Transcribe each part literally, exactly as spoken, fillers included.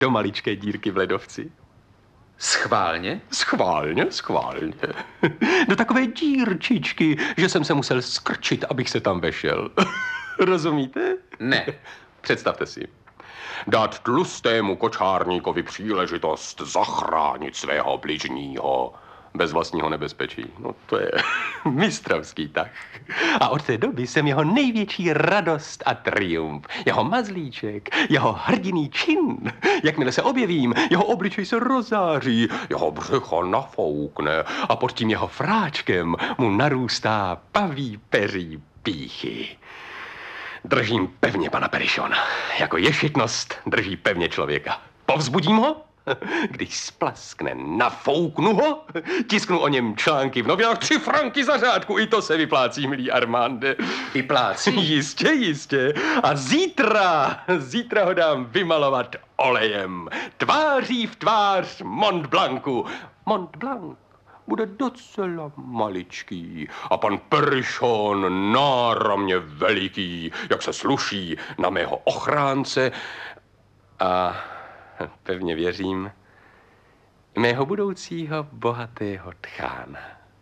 do maličké dírky v ledovci. Schválně? Schválně, schválně. Do takové dírčičky, že jsem se musel skrčit, abych se tam vešel. Rozumíte? Ne. Představte si. Dát tlustému kočárníkovi příležitost zachránit svého bližního bez vlastního nebezpečí. No to je mistrovský tah. A od té doby jsem jeho největší radost a triumf. Jeho mazlíček, jeho hrdinný čin. Jakmile se objevím, jeho obličej se rozáří, jeho břicho nafoukne a pod tím jeho fráčkem mu narůstá paví peří pýchy. Držím pevně pana Perišona. Jako ješitnost drží pevně člověka. Povzbudím ho? Když splaskne, nafouknu ho, tisknu o něm články v novinách, tři franky za řádku, i to se vyplácí, milý Armande. Vyplácí? Jistě, jistě. A zítra, zítra ho dám vymalovat olejem. Tváří v tvář Mont Blancu. Mont Blanc bude docela maličký a pan Perišon náramně veliký, jak se sluší na mého ochránce a pevně věřím, mého budoucího bohatého tchána.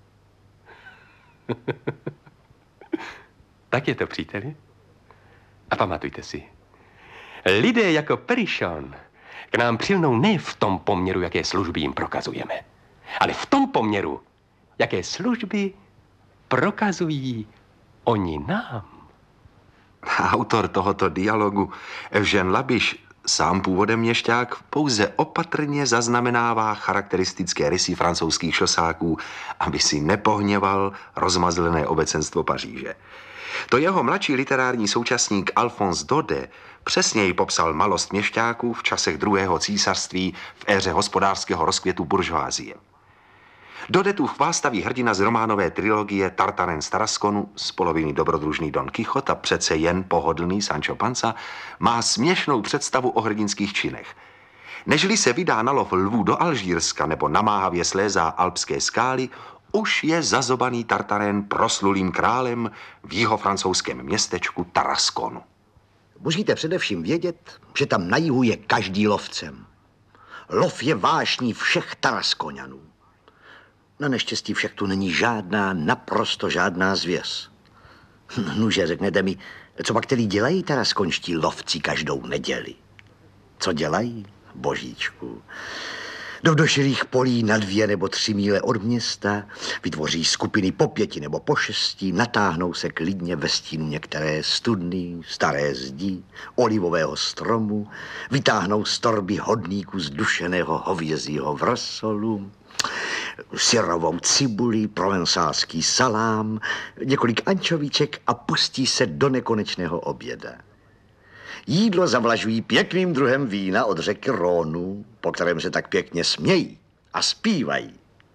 Tak je to, příteli. A pamatujte si, lidé jako Perišon k nám přilnou ne v tom poměru, jaké služby jim prokazujeme, ale v tom poměru, jaké služby prokazují oni nám. Autor tohoto dialogu, Evžen Labiš, sám původem měšťák, pouze opatrně zaznamenává charakteristické rysy francouzských šosáků, aby si nepohněval rozmazlené obecenstvo Paříže. To jeho mladší literární současník Alphonse Daudet přesněji popsal malost měšťáků v časech druhého císařství v éře hospodářského rozkvětu buržoázie. Daudet chvástavý hrdina z románové trilogie Tartarin z Tarasconu, z poloviny dobrodružný Don Quixote a přece jen pohodlný Sancho Panza, má směšnou představu o hrdinských činech. Nežli se vydá na lov lvů do Alžírska nebo namáhavě slézá alpské skály, už je zazobaný Tartarin proslulým králem v jihovrancouzském městečku Tarasconu. Musíte především vědět, že tam na jihu je každý lovcem. Lov je vášní všech Taraskonňanů. Na neštěstí však tu není žádná, naprosto žádná zvěř. Nuže, řeknete mi, co pak tedy dělají taraskonští lovci každou neděli? Co dělají, božíčku? Jdou do širých polí na dvě nebo tři míle od města, vytvoří skupiny po pěti nebo po šesti, natáhnou se klidně ve stínu některé studny, staré zdi, olivového stromu, vytáhnou z torby hodníku zdušeného hovězího vrasolu, syrovou cibuli, provensálský salám, několik ančovíček a pustí se do nekonečného oběda. Jídlo zavlažují pěkným druhem vína od řeky Rónu, po kterém se tak pěkně smějí a zpívají.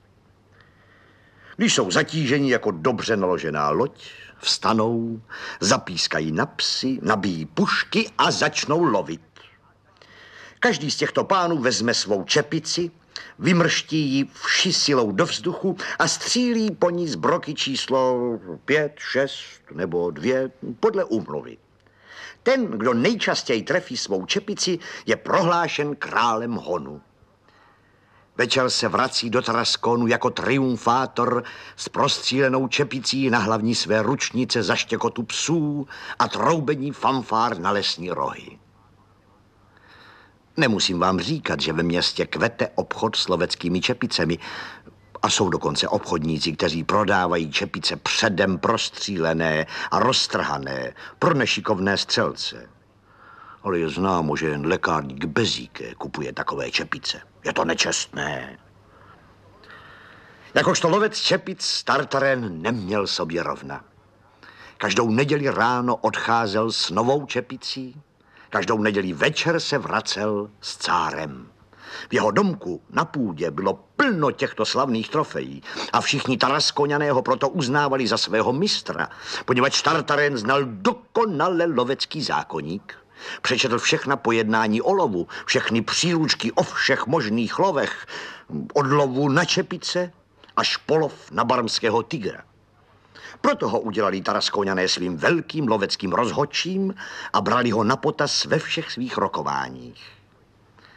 Když jsou zatíženi jako dobře naložená loď, vstanou, zapískají na psy, nabijí pušky a začnou lovit. Každý z těchto pánů vezme svou čepici, vymrští ji vši silou do vzduchu a střílí po ní z broky číslo pět, šest nebo dvě podle úmluvy. Ten, kdo nejčastěji trefí svou čepici, je prohlášen králem honu. Večer se vrací do Tarasconu jako triumfátor s prostřílenou čepicí na hlavní své ručnice za štěkotu psů a troubení fanfár na lesní rohy. Nemusím vám říkat, že ve městě kvete obchod s loveckými čepicemi a jsou dokonce obchodníci, kteří prodávají čepice předem prostřílené a roztrhané pro nešikovné střelce. Ale je známo, že jen lekárník Bezíke kupuje takové čepice. Je to nečestné. Jakožto lovec čepic Tartarin neměl sobě rovna. Každou neděli ráno odcházel s novou čepicí, každou neděli večer se vracel s cárem. V jeho domku na půdě bylo plno těchto slavných trofejí a všichni Taraskonňané ho proto uznávali za svého mistra, poněvadž Tartarin znal dokonale lovecký zákoník. Přečetl všechna pojednání o lovu, všechny příručky o všech možných lovech, od lovu na čepice až po lov na barmského tygra. Proto ho udělali Taraskonňané svým velkým loveckým rozhodčím a brali ho na potaz ve všech svých rokováních.